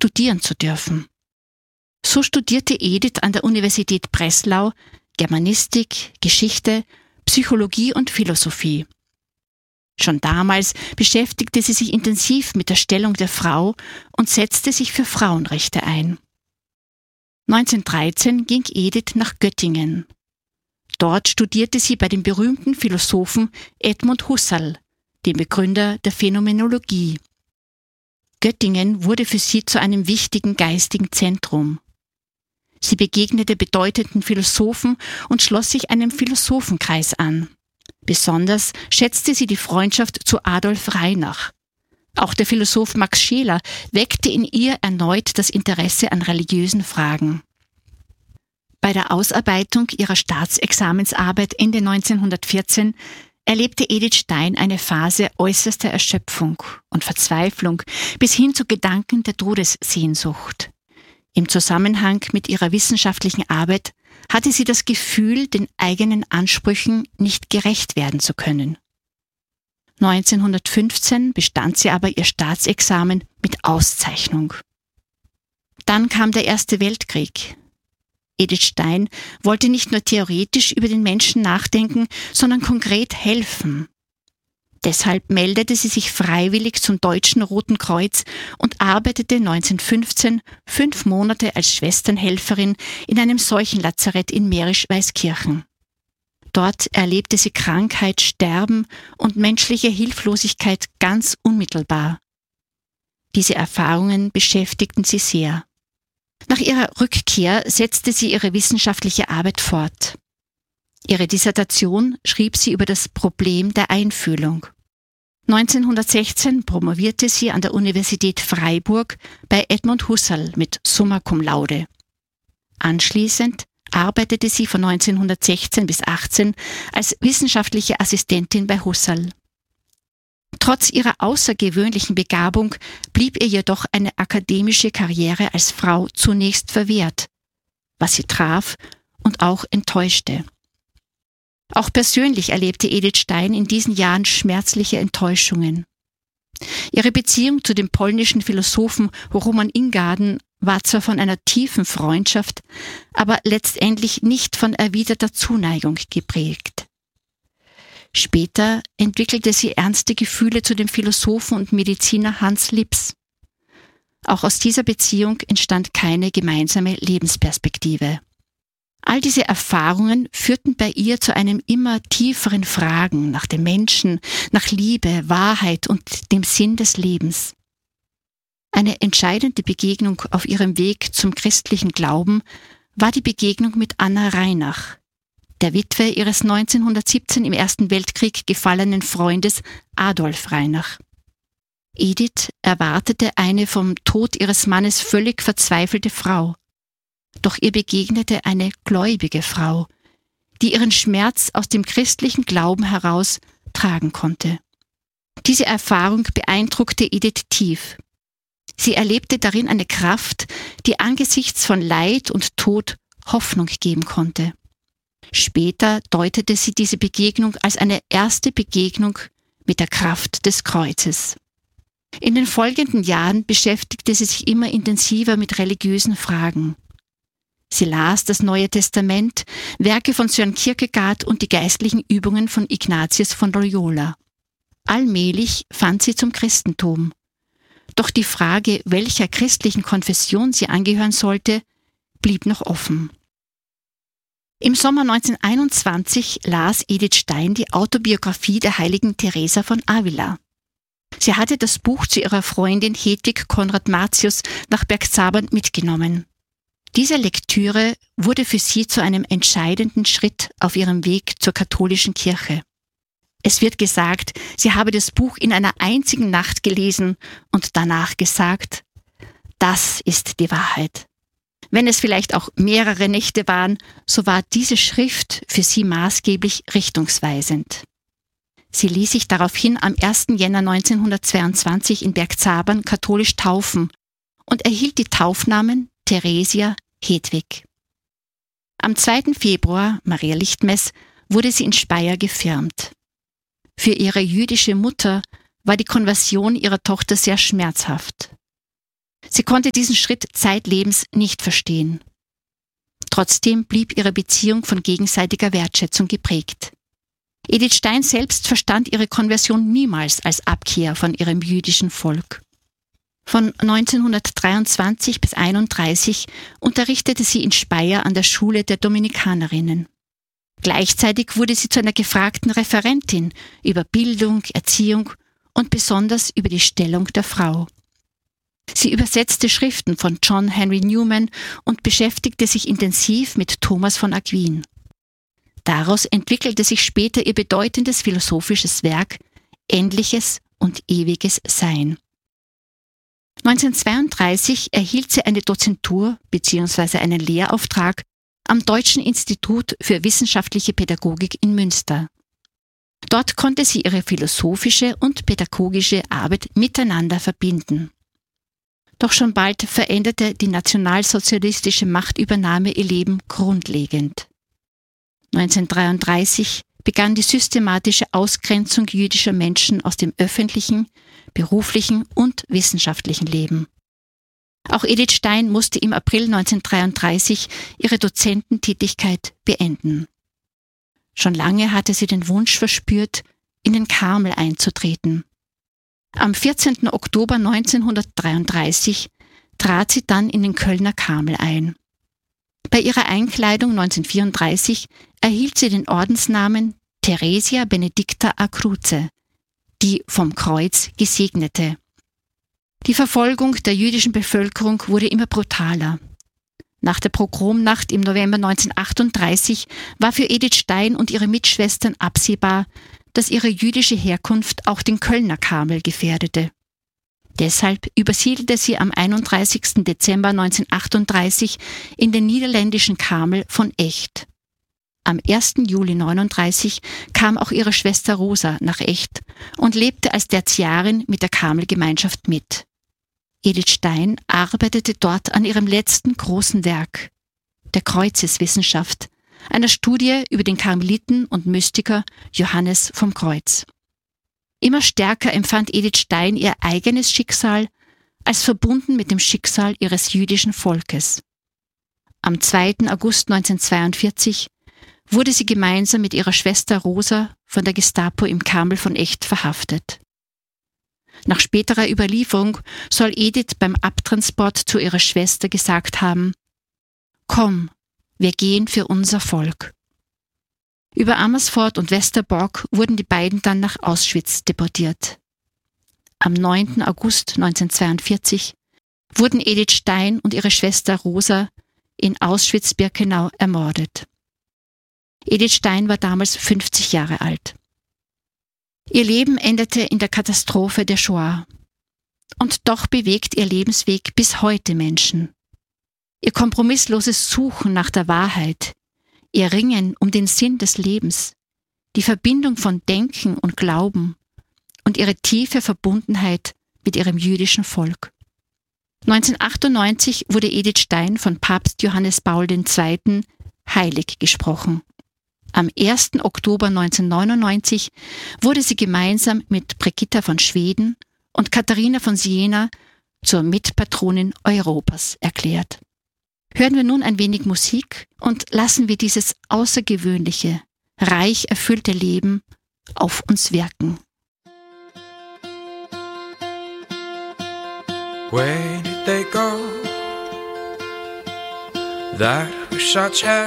studieren zu dürfen. So studierte Edith an der Universität Breslau Germanistik, Geschichte, Psychologie und Philosophie. Schon damals beschäftigte sie sich intensiv mit der Stellung der Frau und setzte sich für Frauenrechte ein. 1913 ging Edith nach Göttingen. Dort studierte sie bei dem berühmten Philosophen Edmund Husserl, dem Begründer der Phänomenologie. Göttingen wurde für sie zu einem wichtigen geistigen Zentrum. Sie begegnete bedeutenden Philosophen und schloss sich einem Philosophenkreis an. Besonders schätzte sie die Freundschaft zu Adolf Reinach. Auch der Philosoph Max Scheler weckte in ihr erneut das Interesse an religiösen Fragen. Bei der Ausarbeitung ihrer Staatsexamensarbeit Ende 1914 erlebte Edith Stein eine Phase äußerster Erschöpfung und Verzweiflung bis hin zu Gedanken der Todessehnsucht. Im Zusammenhang mit ihrer wissenschaftlichen Arbeit hatte sie das Gefühl, den eigenen Ansprüchen nicht gerecht werden zu können. 1915 bestand sie aber ihr Staatsexamen mit Auszeichnung. Dann kam der Erste Weltkrieg. Edith Stein wollte nicht nur theoretisch über den Menschen nachdenken, sondern konkret helfen. Deshalb meldete sie sich freiwillig zum Deutschen Roten Kreuz und arbeitete 1915 5 Monate als Schwesternhelferin in einem Seuchenlazarett in Mährisch-Weißkirchen. Dort erlebte sie Krankheit, Sterben und menschliche Hilflosigkeit ganz unmittelbar. Diese Erfahrungen beschäftigten sie sehr. Nach ihrer Rückkehr setzte sie ihre wissenschaftliche Arbeit fort. Ihre Dissertation schrieb sie über das Problem der Einfühlung. 1916 promovierte sie an der Universität Freiburg bei Edmund Husserl mit Summa cum laude. Anschließend arbeitete sie von 1916 bis 18 als wissenschaftliche Assistentin bei Husserl. Trotz ihrer außergewöhnlichen Begabung blieb ihr jedoch eine akademische Karriere als Frau zunächst verwehrt, was sie traf und auch enttäuschte. Auch persönlich erlebte Edith Stein in diesen Jahren schmerzliche Enttäuschungen. Ihre Beziehung zu dem polnischen Philosophen Roman Ingarden war zwar von einer tiefen Freundschaft, aber letztendlich nicht von erwiderter Zuneigung geprägt. Später entwickelte sie ernste Gefühle zu dem Philosophen und Mediziner Hans Lips. Auch aus dieser Beziehung entstand keine gemeinsame Lebensperspektive. All diese Erfahrungen führten bei ihr zu einem immer tieferen Fragen nach dem Menschen, nach Liebe, Wahrheit und dem Sinn des Lebens. Eine entscheidende Begegnung auf ihrem Weg zum christlichen Glauben war die Begegnung mit Anna Reinach, der Witwe ihres 1917 im Ersten Weltkrieg gefallenen Freundes Adolf Reinach. Edith erwartete eine vom Tod ihres Mannes völlig verzweifelte Frau. Doch ihr begegnete eine gläubige Frau, die ihren Schmerz aus dem christlichen Glauben heraus tragen konnte. Diese Erfahrung beeindruckte Edith tief. Sie erlebte darin eine Kraft, die angesichts von Leid und Tod Hoffnung geben konnte. Später deutete sie diese Begegnung als eine erste Begegnung mit der Kraft des Kreuzes. In den folgenden Jahren beschäftigte sie sich immer intensiver mit religiösen Fragen. Sie las das Neue Testament, Werke von Søren Kierkegaard und die geistlichen Übungen von Ignatius von Loyola. Allmählich fand sie zum Christentum. Doch die Frage, welcher christlichen Konfession sie angehören sollte, blieb noch offen. Im Sommer 1921 las Edith Stein die Autobiografie der heiligen Teresa von Avila. Sie hatte das Buch zu ihrer Freundin Hedwig Konrad-Martius nach Bergzabern mitgenommen. Diese Lektüre wurde für sie zu einem entscheidenden Schritt auf ihrem Weg zur katholischen Kirche. Es wird gesagt, sie habe das Buch in einer einzigen Nacht gelesen und danach gesagt, das ist die Wahrheit. Wenn es vielleicht auch mehrere Nächte waren, so war diese Schrift für sie maßgeblich richtungsweisend. Sie ließ sich daraufhin am 1. Jänner 1922 in Bergzabern katholisch taufen und erhielt die Taufnamen Theresia Hedwig. Am 2. Februar, Maria Lichtmess, wurde sie in Speyer gefirmt. Für ihre jüdische Mutter war die Konversion ihrer Tochter sehr schmerzhaft. Sie konnte diesen Schritt zeitlebens nicht verstehen. Trotzdem blieb ihre Beziehung von gegenseitiger Wertschätzung geprägt. Edith Stein selbst verstand ihre Konversion niemals als Abkehr von ihrem jüdischen Volk. Von 1923 bis 1931 unterrichtete sie in Speyer an der Schule der Dominikanerinnen. Gleichzeitig wurde sie zu einer gefragten Referentin über Bildung, Erziehung und besonders über die Stellung der Frau. Sie übersetzte Schriften von John Henry Newman und beschäftigte sich intensiv mit Thomas von Aquin. Daraus entwickelte sich später ihr bedeutendes philosophisches Werk Endliches und ewiges Sein. 1932 erhielt sie eine Dozentur bzw. einen Lehrauftrag am Deutschen Institut für wissenschaftliche Pädagogik in Münster. Dort konnte sie ihre philosophische und pädagogische Arbeit miteinander verbinden. Doch schon bald veränderte die nationalsozialistische Machtübernahme ihr Leben grundlegend. 1933 begann die systematische Ausgrenzung jüdischer Menschen aus dem öffentlichen, beruflichen und wissenschaftlichen Leben. Auch Edith Stein musste im April 1933 ihre Dozententätigkeit beenden. Schon lange hatte sie den Wunsch verspürt, in den Karmel einzutreten. Am 14. Oktober 1933 trat sie dann in den Kölner Karmel ein. Bei ihrer Einkleidung 1934 erhielt sie den Ordensnamen Theresia Benedicta a Cruce, die vom Kreuz Gesegnete. Die Verfolgung der jüdischen Bevölkerung wurde immer brutaler. Nach der Pogromnacht im November 1938 war für Edith Stein und ihre Mitschwestern absehbar, dass ihre jüdische Herkunft auch den Kölner Karmel gefährdete. Deshalb übersiedelte sie am 31. Dezember 1938 in den niederländischen Karmel von Echt. Am 1. Juli 1939 kam auch ihre Schwester Rosa nach Echt und lebte als Tertiarin mit der Karmelgemeinschaft mit. Edith Stein arbeitete dort an ihrem letzten großen Werk, der Kreuzeswissenschaft, einer Studie über den Karmeliten und Mystiker Johannes vom Kreuz. Immer stärker empfand Edith Stein ihr eigenes Schicksal als verbunden mit dem Schicksal ihres jüdischen Volkes. Am 2. August 1942 wurde sie gemeinsam mit ihrer Schwester Rosa von der Gestapo im Karmel von Echt verhaftet. Nach späterer Überlieferung soll Edith beim Abtransport zu ihrer Schwester gesagt haben: »Komm, wir gehen für unser Volk.« Über Amersfoort und Westerbork wurden die beiden dann nach Auschwitz deportiert. Am 9. August 1942 wurden Edith Stein und ihre Schwester Rosa in Auschwitz-Birkenau ermordet. Edith Stein war damals 50 Jahre alt. Ihr Leben endete in der Katastrophe der Shoah. Und doch bewegt ihr Lebensweg bis heute Menschen. Ihr kompromissloses Suchen nach der Wahrheit, ihr Ringen um den Sinn des Lebens, die Verbindung von Denken und Glauben und ihre tiefe Verbundenheit mit ihrem jüdischen Volk. 1998 wurde Edith Stein von Papst Johannes Paul II. Heilig gesprochen. Am 1. Oktober 1999 wurde sie gemeinsam mit Brigitta von Schweden und Katharina von Siena zur Mitpatronin Europas erklärt. Hören wir nun ein wenig Musik und lassen wir dieses außergewöhnliche, reich erfüllte Leben auf uns wirken. Where did they go? That was such a